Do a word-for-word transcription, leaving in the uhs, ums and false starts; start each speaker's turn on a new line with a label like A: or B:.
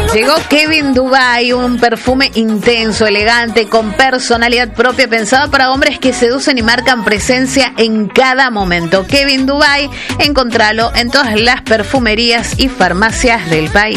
A: Llegó Kevin Dubai, un perfume intenso, elegante, con personalidad propia, pensado para hombres que seducen y marcan presencia en cada momento. Kevin Dubai, encontralo en todas las perfumerías y farmacias del país.